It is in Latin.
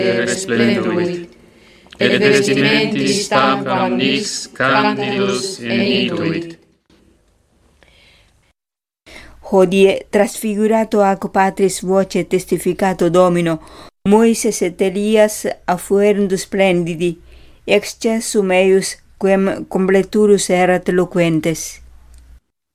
resplenduit, et vestimentis tampam nix candidus inituit. Hodie transfigurato ac Patris voce testificato Domino, Moises et Elias affuerunt splendidi, excessum eius quem completurus erat loquentes.